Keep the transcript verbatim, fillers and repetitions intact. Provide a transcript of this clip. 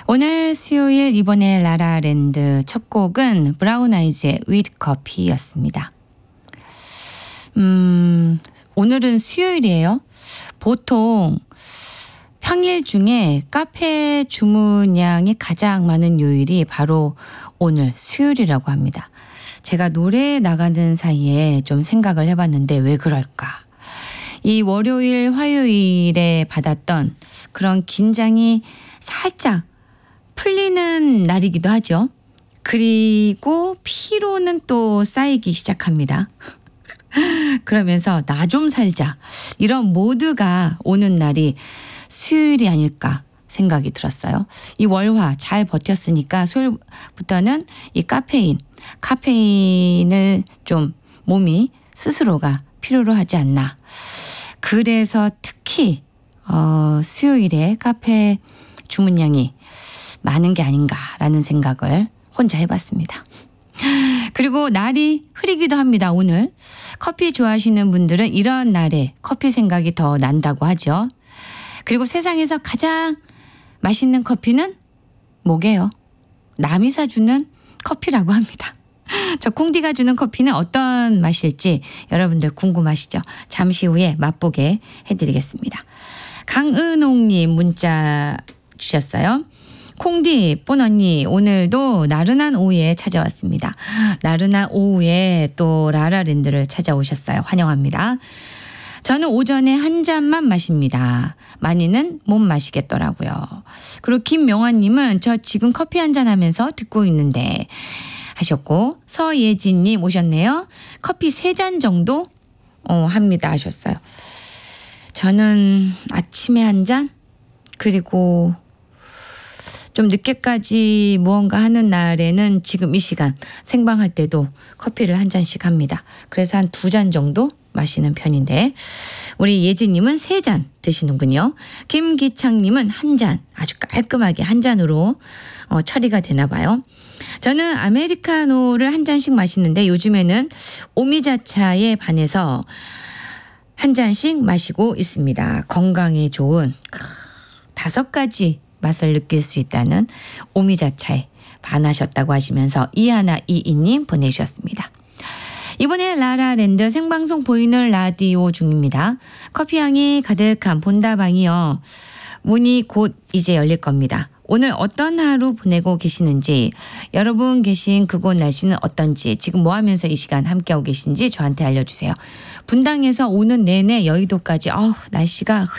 오늘 수요일 이번에 라라랜드 첫 곡은 브라운 아이즈의 With Coffee였습니다. 음, 오늘은 수요일이에요. 보통 평일 중에 카페 주문량이 가장 많은 요일이 바로 오늘 수요일이라고 합니다. 제가 노래 나가는 사이에 좀 생각을 해봤는데 왜 그럴까? 이 월요일, 화요일에 받았던 그런 긴장이 살짝 풀리는 날이기도 하죠. 그리고 피로는 또 쌓이기 시작합니다. 그러면서 나 좀 살자. 이런 모두가 오는 날이 수요일이 아닐까 생각이 들었어요. 이 월화 잘 버텼으니까 수요일부터는 이 카페인, 카페인을 좀 몸이 스스로가 필요로 하지 않나. 그래서 특히 어, 수요일에 카페 주문량이 많은 게 아닌가라는 생각을 혼자 해봤습니다. 그리고 날이 흐리기도 합니다. 오늘 커피 좋아하시는 분들은 이런 날에 커피 생각이 더 난다고 하죠. 그리고 세상에서 가장 맛있는 커피는 뭐게요? 남이 사주는 커피라고 합니다. 저 콩디가 주는 커피는 어떤 맛일지 여러분들 궁금하시죠? 잠시 후에 맛보게 해드리겠습니다. 강은옥님 문자 주셨어요. 콩디, 뽀 언니, 오늘도 나른한 오후에 찾아왔습니다. 나른한 오후에 또 라라랜드를 찾아오셨어요. 환영합니다. 저는 오전에 한 잔만 마십니다. 많이는 못 마시겠더라고요. 그리고 김명환님은 저 지금 커피 한 잔 하면서 듣고 있는데 하셨고, 서예진님 오셨네요. 커피 세 잔 정도 어, 합니다 하셨어요. 저는 아침에 한 잔, 그리고 좀 늦게까지 무언가 하는 날에는 지금 이 시간 생방할 때도 커피를 한 잔씩 합니다. 그래서 한 두 잔 정도 마시는 편인데 우리 예진님은 세 잔 드시는군요. 김기창님은 한 잔, 아주 깔끔하게 한 잔으로 어, 처리가 되나 봐요. 저는 아메리카노를 한 잔씩 마시는데 요즘에는 오미자차에 반해서 한 잔씩 마시고 있습니다. 건강에 좋은 다섯 가지 맛을 느낄 수 있다는 오미자차에 반하셨다고 하시면서 이하나이이님 보내주셨습니다. 이번에 라라랜드 생방송 보이는 라디오 중입니다. 커피향이 가득한 본다방이요. 문이 곧 이제 열릴 겁니다. 오늘 어떤 하루 보내고 계시는지, 여러분 계신 그곳 날씨는 어떤지, 지금 뭐 하면서 이 시간 함께하고 계신지 저한테 알려주세요. 분당에서 오는 내내 여의도까지 어우, 날씨가